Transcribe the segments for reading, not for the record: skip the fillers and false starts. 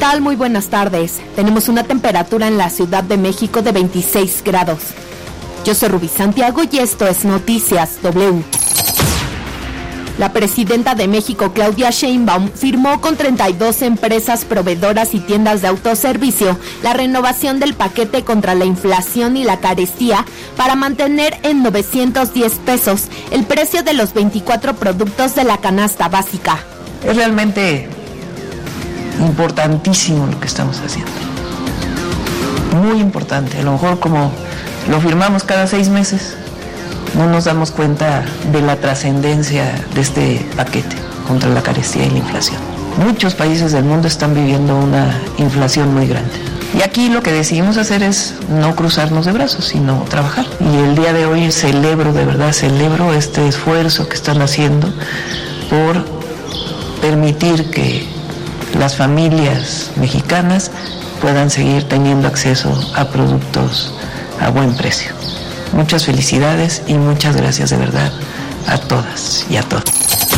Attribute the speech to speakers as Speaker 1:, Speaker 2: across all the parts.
Speaker 1: tal? Muy buenas tardes. Tenemos una temperatura en la Ciudad de México de 26 grados. Yo soy Rubí Santiago y esto es Noticias W. La presidenta de México, Claudia Sheinbaum, firmó con 32 empresas proveedoras y tiendas de autoservicio la renovación del paquete contra la inflación y la carestía para mantener en 910 pesos el precio de los 24 productos de la canasta básica.
Speaker 2: Es realmente importantísimo lo que estamos haciendo. Muy importante. A lo mejor como lo firmamos cada 6 meses, no nos damos cuenta de la trascendencia de este paquete contra la carestía y la inflación. Muchos países del mundo están viviendo una inflación muy grande. Y aquí lo que decidimos hacer es no cruzarnos de brazos, sino trabajar. Y el día de hoy celebro, de verdad celebro este esfuerzo que están haciendo por permitir que las familias mexicanas puedan seguir teniendo acceso a productos a buen precio. Muchas felicidades y muchas gracias de verdad a todas y a todos.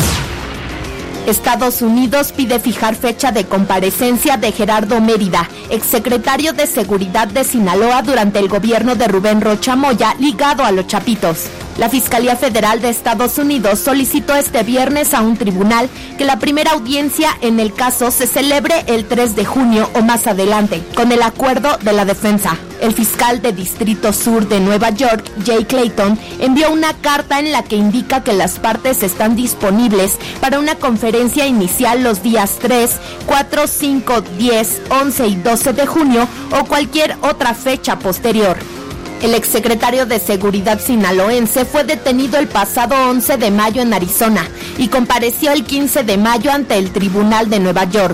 Speaker 1: Estados Unidos pide fijar fecha de comparecencia de Gerardo Mérida, exsecretario de Seguridad de Sinaloa durante el gobierno de Rubén Rocha Moya, ligado a los Chapitos. La Fiscalía Federal de Estados Unidos solicitó este viernes a un tribunal que la primera audiencia en el caso se celebre el 3 de junio o más adelante, con el acuerdo de la defensa. El fiscal de Distrito Sur de Nueva York, Jay Clayton, envió una carta en la que indica que las partes están disponibles para una conferencia inicial los días 3, 4, 5, 10, 11 y 12 de junio o cualquier otra fecha posterior. El exsecretario de Seguridad sinaloense fue detenido el pasado 11 de mayo en Arizona y compareció el 15 de mayo ante el Tribunal de Nueva York.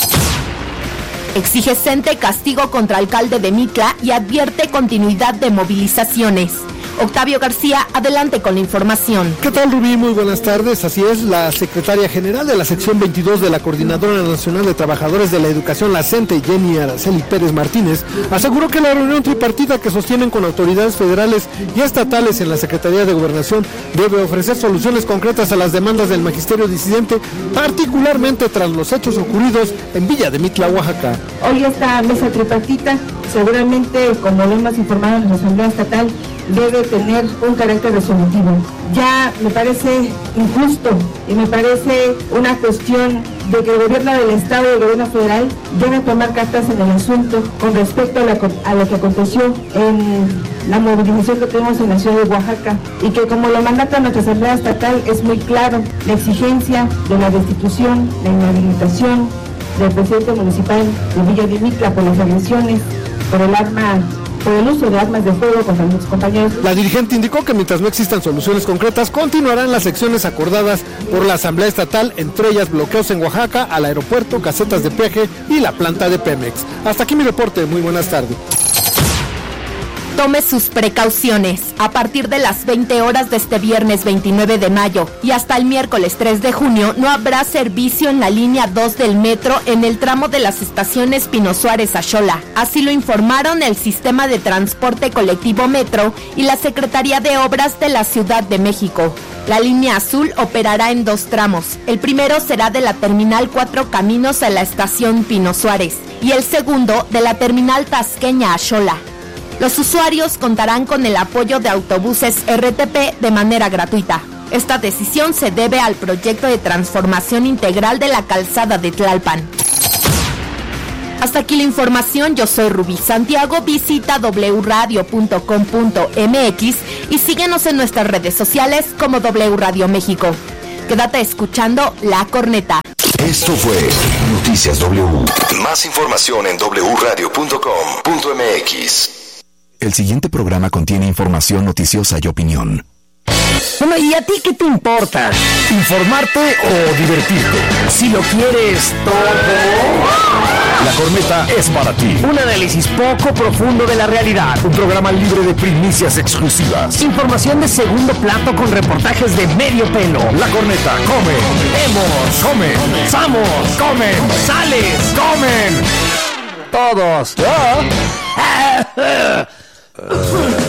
Speaker 1: Exige CENTE castigo contra alcalde de Mitla y advierte continuidad de movilizaciones. Octavio García, adelante con la información.
Speaker 3: ¿Qué tal, Rubí? Muy buenas tardes. Así es, la secretaria general de la sección 22 de la Coordinadora Nacional de Trabajadores de la Educación, la CENTE, Jenny Araceli Pérez Martínez, aseguró que la reunión tripartita que sostienen con autoridades federales y estatales en la Secretaría de Gobernación debe ofrecer soluciones concretas a las demandas del magisterio disidente, particularmente tras los hechos ocurridos en Villa de Mitla, Oaxaca.
Speaker 4: Hoy esta mesa tripartita, seguramente, como lo hemos informado en la Asamblea Estatal, debe tener un carácter resolutivo. Ya me parece injusto y me parece una cuestión de que el gobierno del Estado y el gobierno federal deben tomar cartas en el asunto con respecto a lo que aconteció en la movilización que tuvimos en la ciudad de Oaxaca, y que, como lo mandata nuestra Asamblea Estatal, es muy claro la exigencia de la destitución, la inhabilitación del presidente municipal de Villa de Mitla por las agresiones, por el uso de armas de fuego contra nuestros compañeros.
Speaker 3: La dirigente indicó que mientras no existan soluciones concretas, continuarán las acciones acordadas por la Asamblea Estatal, entre ellas bloqueos en Oaxaca, al aeropuerto, casetas de peaje y la planta de Pemex. Hasta aquí mi reporte, muy buenas tardes.
Speaker 1: Tome sus precauciones. A partir de las 20 horas de este viernes 29 de mayo y hasta el miércoles 3 de junio no habrá servicio en la línea 2 del metro en el tramo de las estaciones Pino Suárez a Xola. Así lo informaron el Sistema de Transporte Colectivo Metro y la Secretaría de Obras de la Ciudad de México. La línea azul operará en 2 tramos. El primero será de la Terminal 4 Caminos a la estación Pino Suárez y el segundo de la Terminal Tasqueña a Xola. Los usuarios contarán con el apoyo de autobuses RTP de manera gratuita. Esta decisión se debe al proyecto de transformación integral de la calzada de Tlalpan. Hasta aquí la información, yo soy Rubí Santiago, visita wradio.com.mx y síguenos en nuestras redes sociales como W Radio México. Quédate escuchando La Corneta.
Speaker 5: Esto fue Noticias W. Más información en wradio.com.mx. El siguiente programa contiene información noticiosa y opinión.
Speaker 6: Bueno, ¿y a ti qué te importa? ¿Informarte o divertirte? Si lo quieres todo, La Corneta es para ti. Un análisis poco profundo de la realidad. Un programa libre de primicias exclusivas. Información de segundo plato con reportajes de medio pelo. La Corneta, come, vemos, comen, samos, comen, sales, comen. Todos.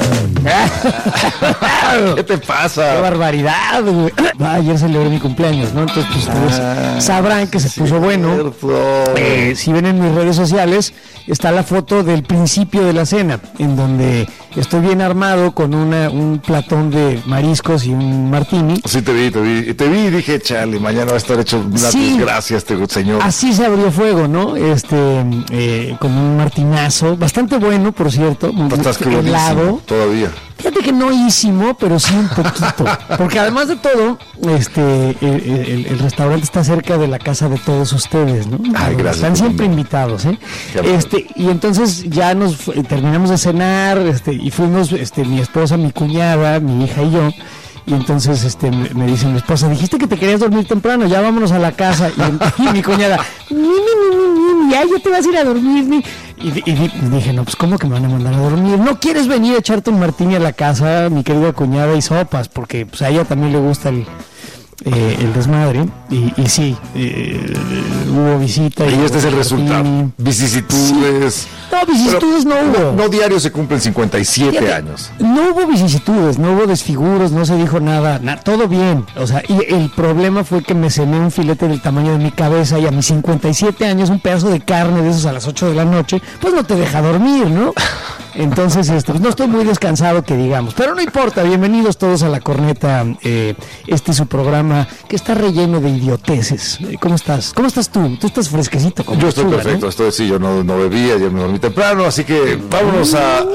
Speaker 7: ¿Qué te pasa?
Speaker 8: ¡Qué barbaridad, güey! Ayer celebré mi cumpleaños, ¿no? Entonces, pues ustedes sabrán que se puso bueno. Si ven en mis redes sociales, está la foto del principio de la cena, en donde estoy bien armado con un platón de mariscos y un martini.
Speaker 7: Sí, te vi y dije, chale, mañana va a estar hecho una desgracia este señor.
Speaker 8: Así se abrió fuego, ¿no? Con un martinazo, bastante bueno, por cierto, muy helado.
Speaker 7: Todavía.
Speaker 8: Fíjate que no ísimo, pero sí un poquito. Porque además de todo, el restaurante está cerca de la casa de todos ustedes, ¿no?
Speaker 7: Ay, gracias.
Speaker 8: Están siempre invitados, ¿eh? Y entonces ya terminamos de cenar, y fuimos, mi esposa, mi cuñada, mi hija y yo. Y entonces me dice mi esposa, dijiste que te querías dormir temprano, ya vámonos a la casa. Y mi cuñada, ya te vas a ir a dormir. Y dije, no, pues ¿cómo que me van a mandar a dormir? ¿No quieres venir a echarte un martini a la casa, mi querida cuñada, y sopas? Porque pues a ella también le gusta el desmadre. Y sí, hubo visita.
Speaker 7: Y este es el resultado. Vicisitudes.
Speaker 8: No, vicisitudes no hubo.
Speaker 7: No diario se cumplen 57 años.
Speaker 8: No hubo vicisitudes, no hubo desfiguros, no se dijo nada, todo bien. O sea, y el problema fue que me cené un filete del tamaño de mi cabeza y a mis 57 años un pedazo de carne de esos a las 8 de la noche, pues no te deja dormir, ¿no? Entonces, pues no estoy muy descansado, que digamos. Pero no importa, bienvenidos todos a La Corneta. Este es su programa que está relleno de idioteces. ¿Cómo estás? ¿Cómo estás tú? Tú estás fresquecito.
Speaker 7: Yo estoy perfecto, ¿no? Yo no bebí, ayer me dormí temprano, así que vámonos a...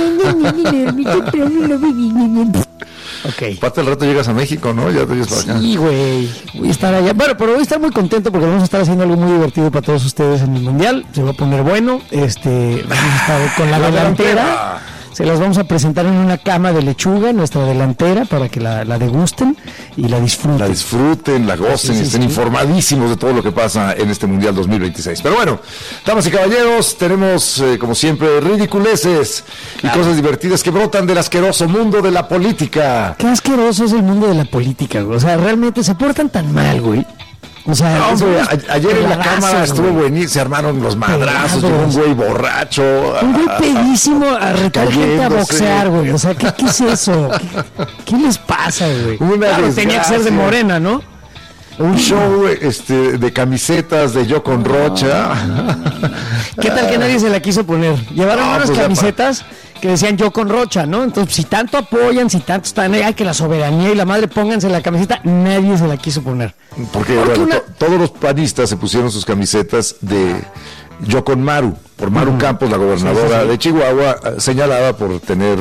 Speaker 8: Ok.
Speaker 7: Parte del rato llegas a México, ¿no? Ya te llegas para acá.
Speaker 8: Sí, güey. Voy a estar allá. Bueno, pero voy a estar muy contento porque vamos a estar haciendo algo muy divertido para todos ustedes en el Mundial. Se va a poner bueno. Vamos a estar con la delantera. Se las vamos a presentar en una cama de lechuga, nuestra delantera, para que la degusten y la disfruten.
Speaker 7: La disfruten, la gocen, y estén informadísimos de todo lo que pasa en este Mundial 2026. Pero bueno, damas y caballeros, tenemos, como siempre, ridiculeces y cosas divertidas que brotan del asqueroso mundo de la política.
Speaker 8: Qué asqueroso es el mundo de la política, güey. O sea, realmente se portan tan mal, güey. O sea,
Speaker 7: no, hombre, ayer en la cámara estuvo buenísimo, se armaron los madrazos, llegó un güey borracho.
Speaker 8: Un güey pedísimo a retar gente a boxear, güey. O sea, ¿qué es eso? ¿Qué les pasa, güey? Claro, tenía que ser de Morena, ¿no?
Speaker 7: Un show de camisetas de Yo con Rocha.
Speaker 8: ¿Qué tal que nadie se la quiso poner? Llevaron unas camisetas que decían Yo con Rocha, ¿no? Entonces, si tanto apoyan, si tanto están ahí, que la soberanía y la madre pónganse la camiseta, nadie se la quiso poner.
Speaker 7: Porque bueno, todos los panistas se pusieron sus camisetas de Yo con Maru, por Maru Campos, la gobernadora de Chihuahua, señalada por tener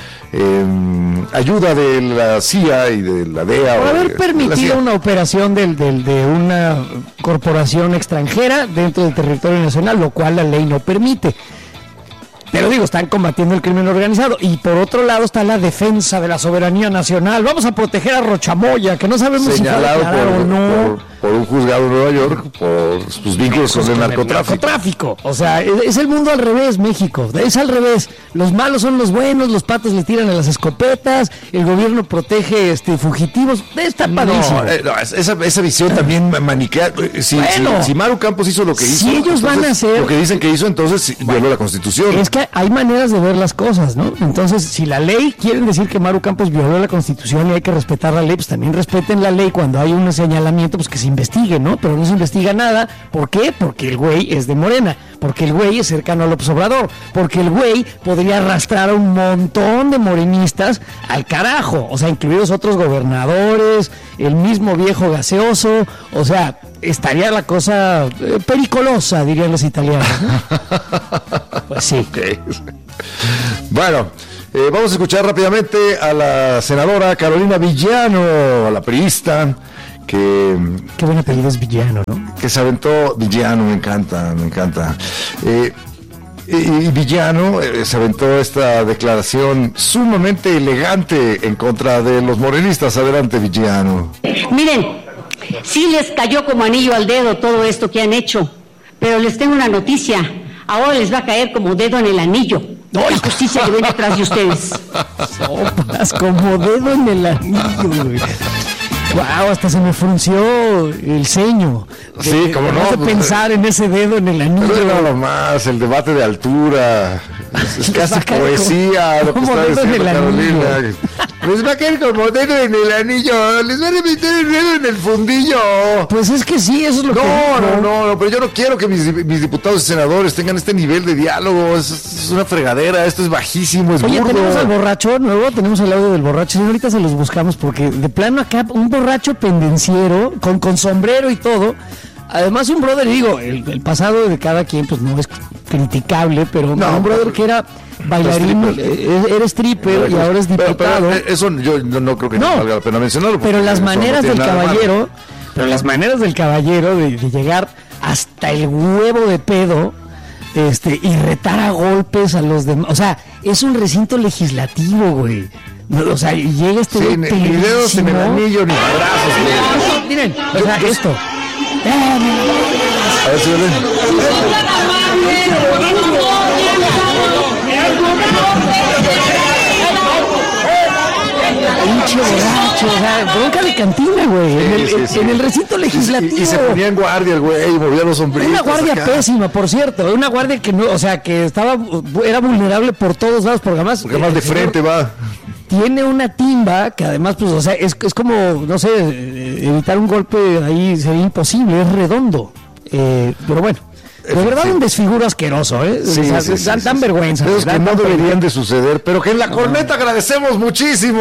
Speaker 7: ayuda de la CIA y de la DEA.
Speaker 8: Por haber permitido una operación de una corporación extranjera dentro del territorio nacional, lo cual la ley no permite. Pero digo, están combatiendo el crimen organizado. Y por otro lado está la defensa de la soberanía nacional. Vamos a proteger a Rochamoya, que no sabemos si fue declarado o no.
Speaker 7: Por un juzgado en Nueva York, por sus vínculos con el narcotráfico.
Speaker 8: O sea, es el mundo al revés, México. Es al revés. Los malos son los buenos, los patos le tiran a las escopetas, el gobierno protege fugitivos. Está padrísimo.
Speaker 7: Esa visión también maniquea. Si Maru Campos hizo lo que hizo,
Speaker 8: si ellos van a hacer
Speaker 7: lo que dicen que hizo, entonces violó la Constitución.
Speaker 8: Es que hay maneras de ver las cosas, ¿no? Entonces, si la ley quieren decir que Maru Campos violó la Constitución y hay que respetar la ley, pues también respeten la ley cuando hay un señalamiento, pues que se investigue, ¿no? Pero no se investiga nada. ¿Por qué? Porque el güey es de Morena, porque el güey es cercano a López Obrador, porque el güey podría arrastrar a un montón de morenistas al carajo, o sea, incluidos otros gobernadores, el mismo viejo gaseoso, o sea, estaría la cosa pericolosa, dirían los italianos, ¿no? Pues sí.
Speaker 7: Okay. Bueno, vamos a escuchar rápidamente a la senadora Carolina Villano, a la priista, que...
Speaker 8: Qué buen apellido es Villano, ¿no?
Speaker 7: Que se aventó, Villano, me encanta. Y Villano se aventó esta declaración sumamente elegante en contra de los morenistas. Adelante, Villano.
Speaker 9: Miren, sí les cayó como anillo al dedo todo esto que han hecho, pero les tengo una noticia. Ahora les va a caer como dedo en el anillo. La justicia que viene detrás de ustedes.
Speaker 8: Sopas, como dedo en el anillo, güey. Wow, hasta se me frunció el ceño.
Speaker 7: Sí, como no.
Speaker 8: De pensar en ese dedo en el anillo.
Speaker 7: Pero no nomás, el debate de altura. Es casi poesía lo que está diciendo Carolina. Les va a caer como dedo en el anillo. Les va a meter el dedo en el fundillo.
Speaker 8: Pues es que sí, eso es lo que...
Speaker 7: No, pero yo no quiero que mis diputados y senadores tengan este nivel de diálogo. Es una fregadera, esto es bajísimo, es
Speaker 8: Oye,
Speaker 7: burdo.
Speaker 8: tenemos al borracho nuevo, tenemos el audio del borracho. Ahorita se los buscamos porque de plano acá un borracho pendenciero, con sombrero y todo. Además un brother, digo, el pasado de cada quien pues no es criticable, pero un brother que era bailarín, era stripper y ahora es diputado.
Speaker 7: Pero eso yo no creo que valga la pena mencionarlo.
Speaker 8: Pero las maneras del caballero, de llegar hasta el huevo de pedo, y retar a golpes a los demás, o sea, es un recinto legislativo, güey. O sea, y llega
Speaker 7: ni dedos en el anillo, ni abrazos,
Speaker 8: güey. Miren, o sea, esto.
Speaker 7: A ver si ven.
Speaker 8: Pinche borracho, o sea, bronca de cantina, güey. En el recinto legislativo.
Speaker 7: Y se ponía en guardia el güey, y movía los sombritos.
Speaker 8: Una guardia pésima, por cierto. Una guardia que no, o sea, que era vulnerable por todos lados, porque además
Speaker 7: de frente va.
Speaker 8: Tiene una timba que además, pues, o sea, es como, no sé, evitar un golpe ahí sería imposible, es redondo. Pero bueno, de verdad un desfiguro asqueroso, ¿eh?
Speaker 7: Sí,
Speaker 8: o sea, dan vergüenza.
Speaker 7: Cosas que no deberían de suceder, pero que en la corneta agradecemos muchísimo.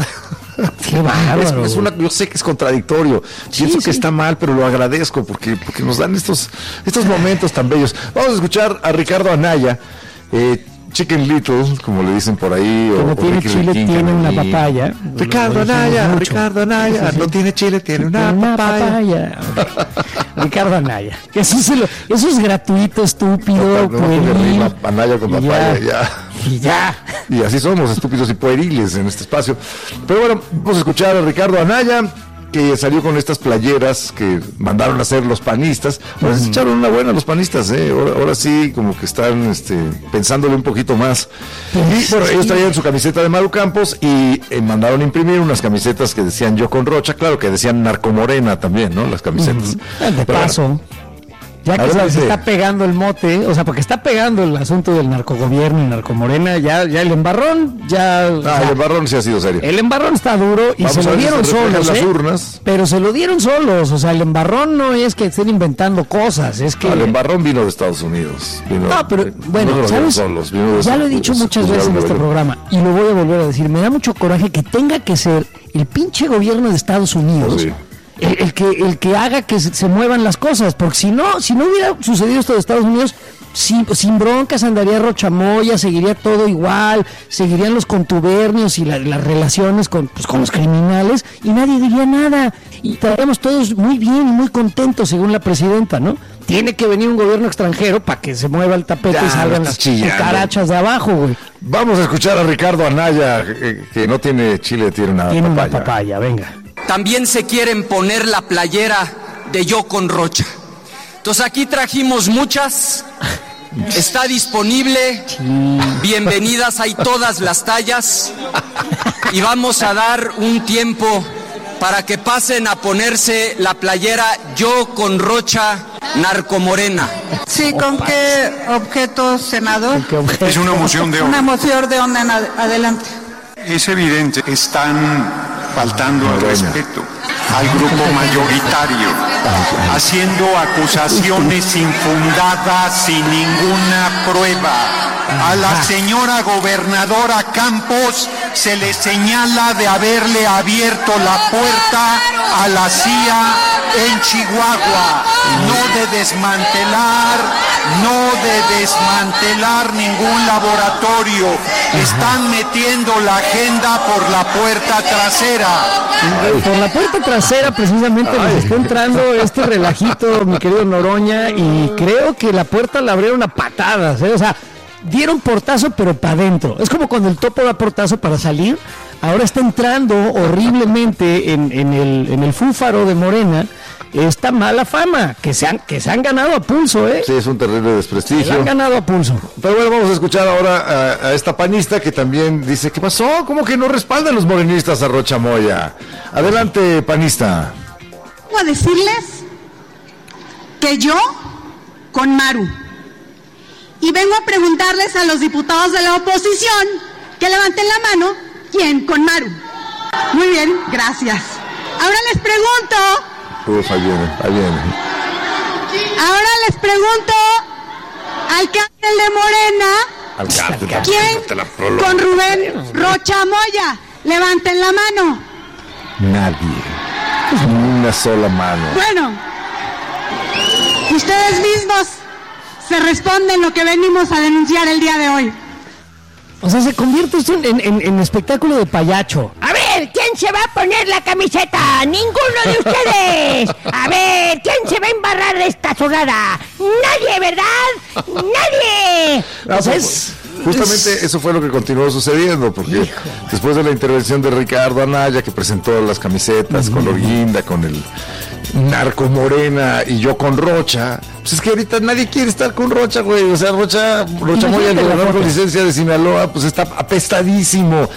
Speaker 8: Qué bárbaro.
Speaker 7: Yo sé que es contradictorio, pienso que está mal, pero lo agradezco porque nos dan estos momentos tan bellos. Vamos a escuchar a Ricardo Anaya, Chicken Little, como le dicen por ahí.
Speaker 8: No tiene chile, tiene una papaya.
Speaker 7: Ricardo Anaya, no tiene chile, tiene una papaya.
Speaker 8: Ricardo Anaya. Eso es gratuito, estúpido, pueril.
Speaker 7: Anaya con papaya, ya. Y así somos, estúpidos y pueriles en este espacio. Pero bueno, vamos a escuchar a Ricardo Anaya, que salió con estas playeras que mandaron a hacer los panistas. Ahora se echaron una buena los panistas, ahora sí, como que están pensándole un poquito más. Y bueno, ellos traían su camiseta de Maru Campos y mandaron imprimir unas camisetas que decían Yo con Rocha, claro que decían Narcomorena también, ¿no? Las camisetas.
Speaker 8: De paso. Ya que se está pegando el mote, o sea, porque está pegando el asunto del narcogobierno y narcomorena, ya el embarrón,
Speaker 7: el embarrón sí ha sido serio.
Speaker 8: El embarrón está duro y se lo dieron solos,
Speaker 7: las urnas.
Speaker 8: Pero se lo dieron solos, o sea, el embarrón no es que estén inventando cosas, es que...
Speaker 7: El embarrón vino de Estados Unidos.
Speaker 8: Pero bueno, ¿sabes? Ya lo he dicho muchas veces en este programa y lo voy a volver a decir, me da mucho coraje que tenga que ser el pinche gobierno de Estados Unidos... Sí. El que haga que se muevan las cosas, porque si no hubiera sucedido esto de Estados Unidos, sin broncas andaría Rocha Moya, seguiría todo igual, seguirían los contubernios y las relaciones con los criminales y nadie diría nada y estaríamos todos muy bien y muy contentos según la presidenta, ¿no? Tiene que venir un gobierno extranjero para que se mueva el tapete y salgan las cucarachas de abajo, güey.
Speaker 7: Vamos a escuchar a Ricardo Anaya, que no tiene chile, tiene una
Speaker 8: papaya, venga.
Speaker 10: También se quieren poner la playera de Yo con Rocha. Entonces aquí trajimos muchas, está disponible, bienvenidas, hay todas las tallas y vamos a dar un tiempo para que pasen a ponerse la playera Yo con Rocha Narcomorena.
Speaker 11: Sí, ¿con qué objeto, senador?
Speaker 12: Es una moción de orden.
Speaker 11: Una moción de orden, adelante.
Speaker 12: Es evidente que están faltando al respeto al grupo mayoritario, haciendo acusaciones infundadas sin ninguna prueba. A la señora gobernadora Campos se le señala de haberle abierto la puerta a la CIA en Chihuahua, no de desmantelar ningún laboratorio. Están metiendo la agenda por la puerta trasera.
Speaker 8: Por la puerta trasera precisamente les está entrando este relajito, mi querido Noroña, y creo que la puerta la abrieron a patadas, o sea, dieron portazo pero para adentro. Es como cuando el topo da portazo para salir, ahora está entrando horriblemente en el fúfaro de Morena esta mala fama que se han ganado a pulso,
Speaker 7: Sí, es un terrible desprestigio.
Speaker 8: Se han ganado a pulso.
Speaker 7: Pero bueno, vamos a escuchar ahora a esta panista que también dice, ¿qué pasó? ¿Cómo que no respaldan los morenistas a Rocha Moya? Adelante, panista.
Speaker 11: Voy a decirles que yo con Maru. Y vengo a preguntarles a los diputados de la oposición que levanten la mano, ¿quién con Maru? Muy bien, gracias. Ahora les pregunto...
Speaker 7: Ahí viene.
Speaker 11: Ahora les pregunto al cártel de Morena, ¿quién con Rubén Rocha Moya? Levanten la mano.
Speaker 7: Nadie. Una sola mano.
Speaker 11: Bueno, ustedes mismos se responden lo que venimos a denunciar el día de hoy.
Speaker 8: O sea, se convierte esto en espectáculo de payacho.
Speaker 13: A ver, ¿quién se va a poner la camiseta? ¡Ninguno de ustedes! A ver, ¿quién se va a embarrar de esta zurrada? ¡Nadie, verdad! ¡Nadie!
Speaker 7: No, pues, justamente eso fue lo que continuó sucediendo, porque después de la intervención de Ricardo Anaya, que presentó las camisetas color guinda, con el narco Morena y yo con Rocha, pues es que ahorita nadie quiere estar con Rocha, güey. O sea, Rocha Moya, el gobernador con licencia de Sinaloa, pues está apestadísimo.